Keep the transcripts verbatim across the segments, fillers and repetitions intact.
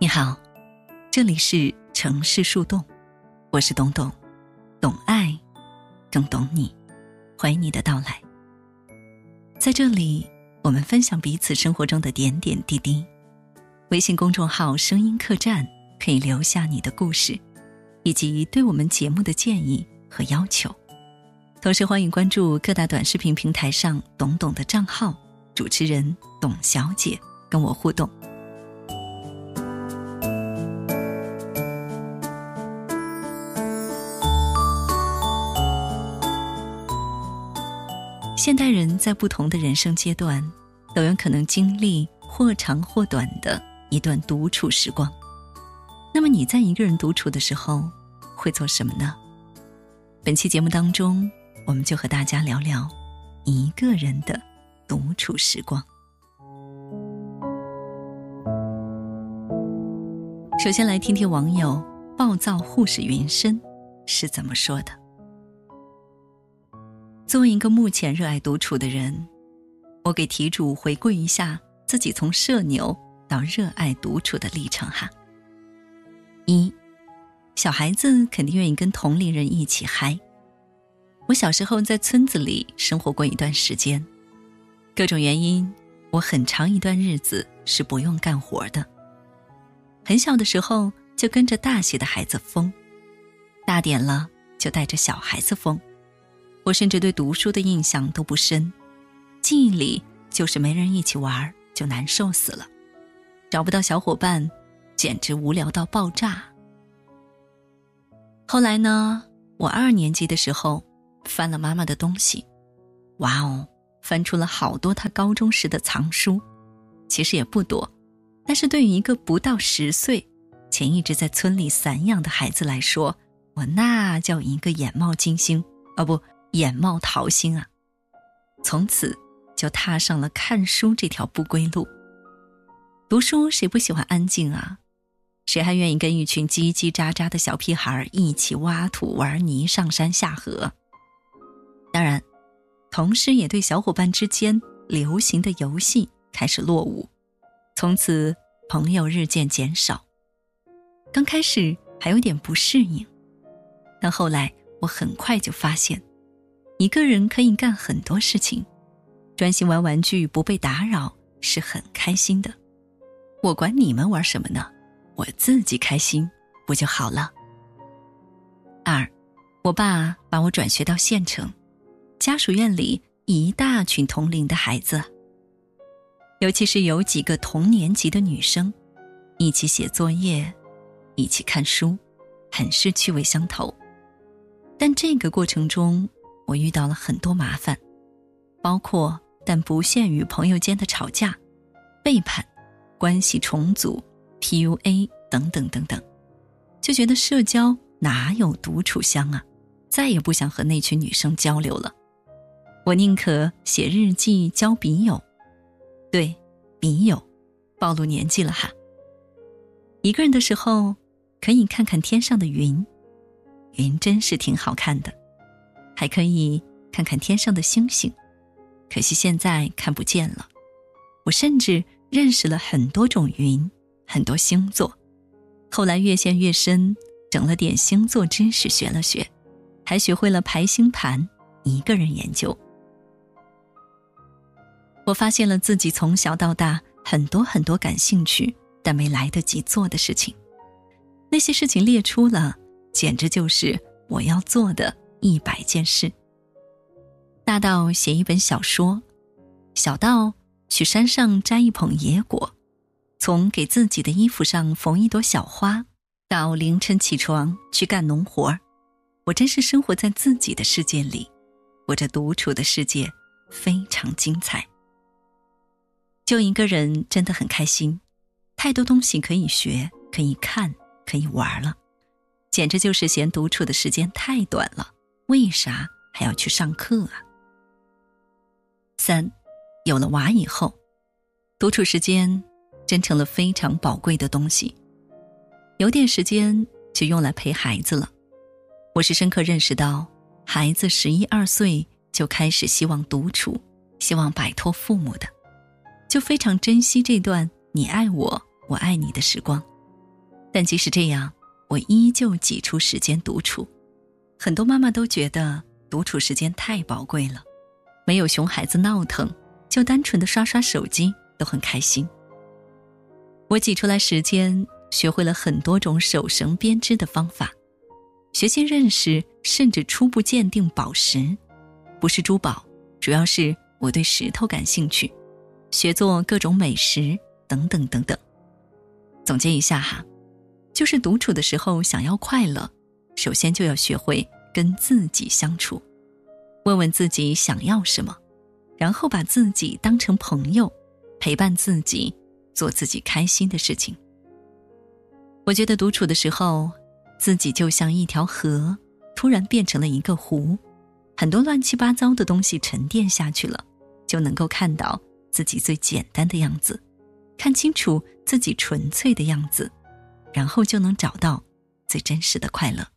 好，这里是城市树洞，我是董董，懂爱更懂你，欢迎你的到来。在这里我们分享彼此生活中的点点滴滴。微信公众号声音客栈可以留下你的故事以及对我们节目的建议和要求，同时欢迎关注各大短视频平台上董董的账号，主持人董小姐，跟我互动。现代人在不同的人生阶段都有可能经历或长或短的一段独处时光。那么你在一个人独处的时候会做什么呢？本期节目当中，我们就和大家聊聊一个人的独处时光。首先来听听网友暴躁护士云深是怎么说的。作为一个目前热爱独处的人，我给题主回顾一下自己从社牛到热爱独处的历程哈。一，小孩子肯定愿意跟同龄人一起嗨。我小时候在村子里生活过一段时间，各种原因，我很长一段日子是不用干活的。很小的时候就跟着大些的孩子疯，大点了就带着小孩子疯。我甚至对读书的印象都不深，记忆里就是没人一起玩就难受死了，找不到小伙伴简直无聊到爆炸。后来呢，我二年级的时候翻了妈妈的东西，哇哦，翻出了好多她高中时的藏书，其实也不多，但是对于一个不到十岁且一直在村里散养的孩子来说，我那叫一个眼冒金星，哦不，眼冒桃心啊！从此就踏上了看书这条不归路。读书谁不喜欢安静啊？谁还愿意跟一群叽叽喳喳的小屁孩一起挖土玩泥上山下河？当然，同时也对小伙伴之间流行的游戏开始落伍，从此朋友日渐减少。刚开始还有点不适应，但后来我很快就发现，一个人可以干很多事情，专心玩玩具不被打扰是很开心的。我管你们玩什么呢？我自己开心不就好了？二，我爸把我转学到县城，家属院里一大群同龄的孩子，尤其是有几个同年级的女生，一起写作业，一起看书，很是趣味相投。但这个过程中我遇到了很多麻烦，包括但不限于朋友间的吵架、背叛、关系重组、P U A 等等等等，就觉得社交哪有独处香啊，再也不想和那群女生交流了。我宁可写日记交笔友，对，笔友，暴露年纪了哈。一个人的时候可以看看天上的云，云真是挺好看的，还可以看看天上的星星，可惜现在看不见了。我甚至认识了很多种云，很多星座，后来越陷越深，整了点星座知识学了学，还学会了排星盘，一个人研究。我发现了自己从小到大很多很多感兴趣但没来得及做的事情，那些事情列出了，简直就是我要做的一百件事。大到写一本小说，小到去山上摘一捧野果，从给自己的衣服上缝一朵小花，到凌晨起床去干农活，我真是生活在自己的世界里，我这独处的世界非常精彩。就一个人真的很开心，太多东西可以学，可以看，可以玩了，简直就是嫌独处的时间太短了，为啥还要去上课啊？三，有了娃以后，独处时间真成了非常宝贵的东西，有点时间就用来陪孩子了。我是深刻认识到，孩子十一二岁就开始希望独处，希望摆脱父母的，就非常珍惜这段你爱我我爱你的时光， 但即使这样，我依旧挤出时间独处。很多妈妈都觉得独处时间太宝贵了，没有熊孩子闹腾，就单纯的刷刷手机都很开心。我挤出来时间，学会了很多种手绳编织的方法，学习认识甚至初步鉴定宝石，不是珠宝，主要是我对石头感兴趣，学做各种美食等等等等。总结一下哈，就是独处的时候想要快乐，首先就要学会跟自己相处，问问自己想要什么，然后把自己当成朋友，陪伴自己，做自己开心的事情。我觉得独处的时候，自己就像一条河，突然变成了一个湖，很多乱七八糟的东西沉淀下去了，就能够看到自己最简单的样子，看清楚自己纯粹的样子，然后就能找到最真实的快乐。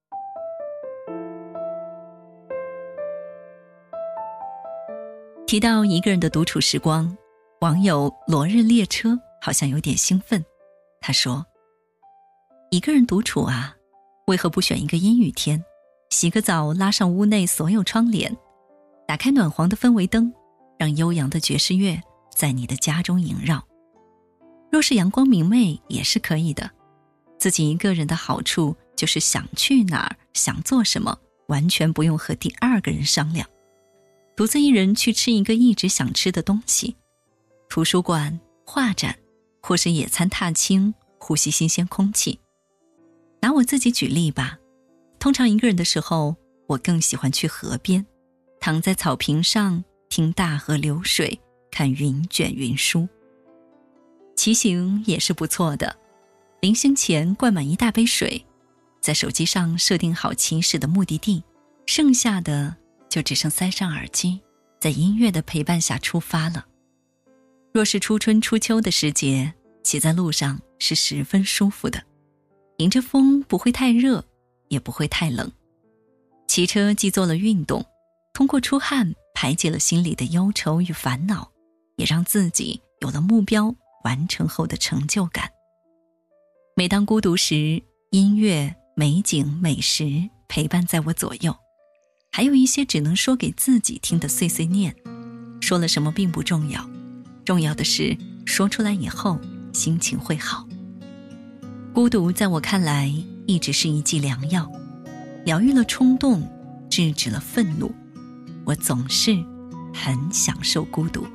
提到一个人的独处时光，网友落日列车好像有点兴奋。他说，一个人独处啊，为何不选一个阴雨天，洗个澡，拉上屋内所有窗帘，打开暖黄的氛围灯，让悠扬的爵士乐在你的家中萦绕。若是阳光明媚也是可以的，自己一个人的好处就是想去哪儿，想做什么，完全不用和第二个人商量。独自一人去吃一个一直想吃的东西，图书馆、画展，或是野餐踏青，呼吸新鲜空气。拿我自己举例吧，通常一个人的时候，我更喜欢去河边，躺在草坪上，听大河流水，看云卷云舒。骑行也是不错的，临行前灌满一大杯水，在手机上设定好起始的目的地，剩下的就只剩塞上耳机，在音乐的陪伴下出发了。若是初春初秋的时节，骑在路上是十分舒服的，迎着风不会太热，也不会太冷。骑车既做了运动，通过出汗排解了心里的忧愁与烦恼，也让自己有了目标完成后的成就感。每当孤独时，音乐、美景、美食陪伴在我左右，还有一些只能说给自己听的碎碎念，说了什么并不重要，重要的是说出来以后心情会好。孤独在我看来一直是一剂良药，疗愈了冲动，制止了愤怒。我总是很享受孤独。